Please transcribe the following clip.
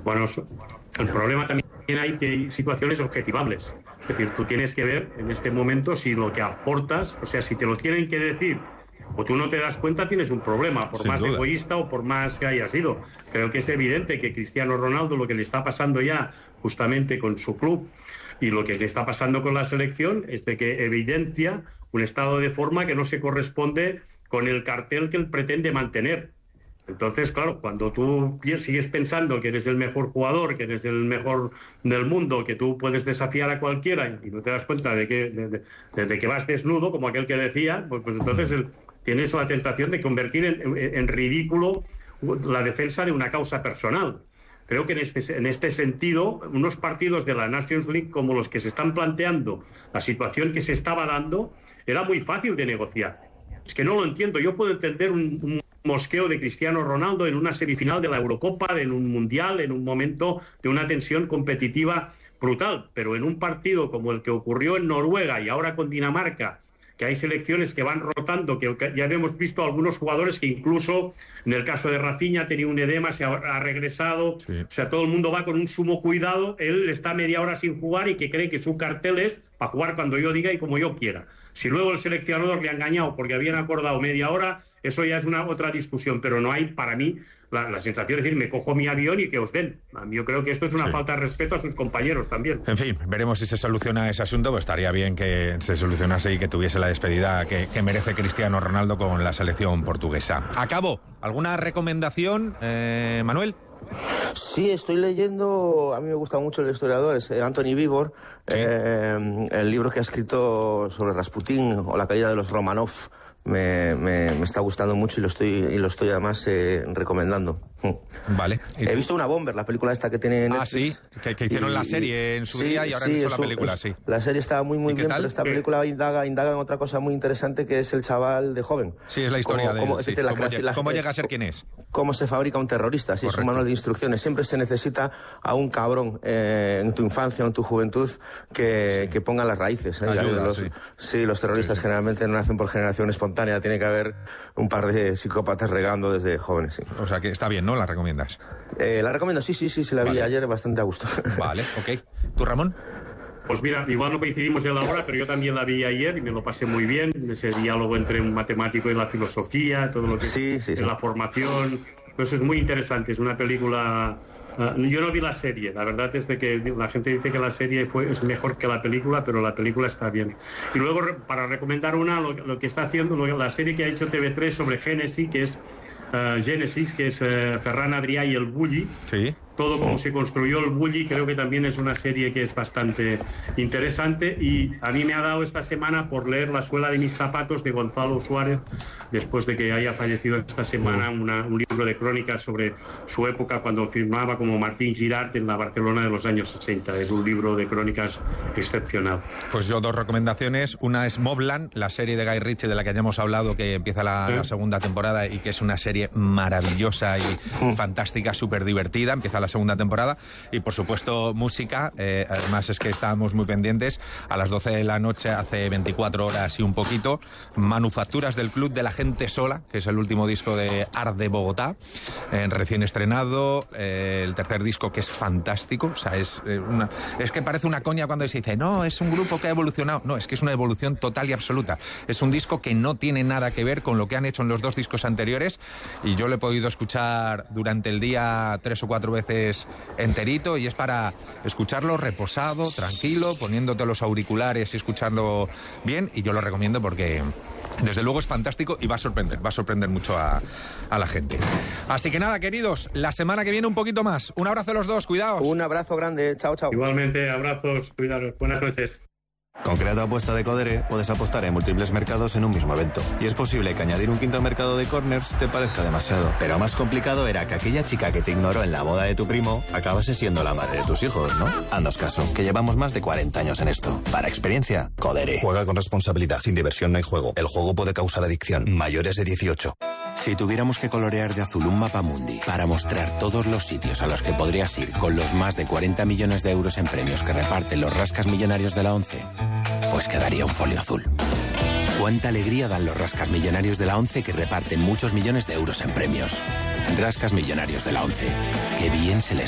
Bueno, el problema también hay que hay situaciones objetivables. Es decir, tú tienes que ver en este momento si lo que aportas, o sea, si te lo tienen que decir o tú no te das cuenta, tienes un problema, por más egoísta o por más que haya sido. Creo que es evidente que Cristiano Ronaldo, lo que le está pasando ya justamente con su club y lo que le está pasando con la selección, es de que evidencia un estado de forma que no se corresponde con el cartel que él pretende mantener. Entonces, claro, cuando tú sigues pensando que eres el mejor jugador, que eres el mejor del mundo, que tú puedes desafiar a cualquiera y no te das cuenta de que vas desnudo, como aquel que decía, pues entonces tienes la tentación de convertir en ridículo la defensa de una causa personal. Creo que en este sentido, unos partidos de la Nations League como los que se están planteando, la situación que se estaba dando, era muy fácil de negociar. Es que no lo entiendo. Yo puedo entender un mosqueo de Cristiano Ronaldo en una semifinal de la Eurocopa, en un Mundial, en un momento de una tensión competitiva brutal, pero en un partido como el que ocurrió en Noruega y ahora con Dinamarca, que hay selecciones que van rotando, que ya hemos visto algunos jugadores que incluso, en el caso de Rafinha, ha tenido un edema, se ha regresado, sí. O sea, todo el mundo va con un sumo cuidado, él está media hora sin jugar y que cree que su cartel es para jugar cuando yo diga y como yo quiera. Si luego el seleccionador le ha engañado porque habían acordado media hora, eso ya es otra discusión, pero no hay, para mí, la sensación de decir, me cojo mi avión y que os den. Yo creo que esto es una falta de respeto a sus compañeros también. En fin, veremos si se soluciona ese asunto, pues estaría bien que se solucionase y que tuviese la despedida que merece Cristiano Ronaldo con la selección portuguesa. Acabo, ¿alguna recomendación, Manuel? Sí, estoy leyendo, a mí me gusta mucho el historiador, es Anthony Vivor, ¿sí? El libro que ha escrito sobre Rasputín o la caída de los Romanov. Me está gustando mucho y lo estoy además recomendando. Vale. He visto Una Bomber, la película esta que tiene Netflix. Ah, sí, que hicieron la serie en su día y ahora han hecho la película, sí. La serie está muy bien, tal? Pero esta película indaga en otra cosa muy interesante, que es el chaval de joven. Sí, es la historia de él. ¿Cómo llega a ser quien es? Cómo se fabrica un terrorista, sí, es un manual de instrucciones. Siempre se necesita a un cabrón en tu infancia o en tu juventud que ponga las raíces. Ayuda, los terroristas generalmente no nacen por generación espontánea, tiene que haber un par de psicópatas regando desde jóvenes. Sí. O sea que está bien, ¿no? ¿La recomiendas? La recomiendo, sí, la vi ayer bastante a gusto. Vale, ok. ¿Tú, Ramón? Pues mira, igual no coincidimos en la hora, pero yo también la vi ayer y me lo pasé muy bien, ese diálogo entre un matemático y la filosofía, todo lo que es la formación. Pues es muy interesante, es una película... yo no vi la serie, la verdad es de que la gente dice que la serie es mejor que la película, pero la película está bien. Y luego, para recomendar lo que está haciendo, la serie que ha hecho TV3 sobre Génesis, que es Ferran Adrià y el Bulli. Sí. Todo como se construyó el Bulli, creo que también es una serie que es bastante interesante, y a mí me ha dado esta semana por leer La suela de mis zapatos de Gonzalo Suárez, después de que haya fallecido esta semana, un libro de crónicas sobre su época cuando firmaba como Martín Girard en la Barcelona de los años 60. Es un libro de crónicas excepcional. Pues yo dos recomendaciones. Una es Mobland, la serie de Guy Ritchie de la que hayamos hablado, que empieza la segunda temporada y que es una serie maravillosa y fantástica, súper divertida. Empieza la segunda temporada. Y por supuesto música, además es que estábamos muy pendientes. A las 12 de la noche, hace 24 horas y un poquito, Manufacturas del Club de la Gente Sola, que es el último disco de Art de Bogotá, recién estrenado, el tercer disco, que es fantástico. O sea, es que parece una coña cuando se dice, no, es un grupo que ha evolucionado. No, es que es una evolución total y absoluta. Es un disco que no tiene nada que ver con lo que han hecho en los dos discos anteriores, y yo lo he podido escuchar durante el día 3 o 4 veces enterito, y es para escucharlo reposado, tranquilo, poniéndote los auriculares y escucharlo bien, y yo lo recomiendo porque desde luego es fantástico y va a sorprender mucho a la gente. Así que nada, queridos, la semana que viene un poquito más. Un abrazo a los dos, cuidaos. Un abrazo grande, chao. Igualmente, abrazos, cuidaros, buenas noches. Con Creato Apuesta de Codere puedes apostar en múltiples mercados en un mismo evento. Y es posible que añadir un quinto mercado de corners te parezca demasiado. Pero más complicado era que aquella chica que te ignoró en la boda de tu primo acabase siendo la madre de tus hijos, ¿no? Haznos caso, que llevamos más de 40 años en esto. Para experiencia, Codere. Juega con responsabilidad. Sin diversión no hay juego. El juego puede causar adicción. Mayores de 18. Si tuviéramos que colorear de azul un mapa mundi para mostrar todos los sitios a los que podrías ir con los más de 40 millones de euros en premios que reparten los rascas millonarios de la ONCE, pues quedaría un folio azul. Cuánta alegría dan los rascas millonarios de la ONCE, que reparten muchos millones de euros en premios. Rascas millonarios de la ONCE. Qué bien se les